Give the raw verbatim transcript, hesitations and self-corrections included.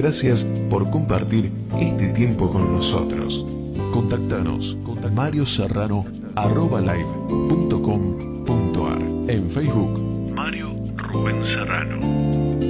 Gracias por compartir este tiempo con nosotros. Contactanos con mario serrano arroba live punto com punto ar. En Facebook, Mario Rubén Serrano.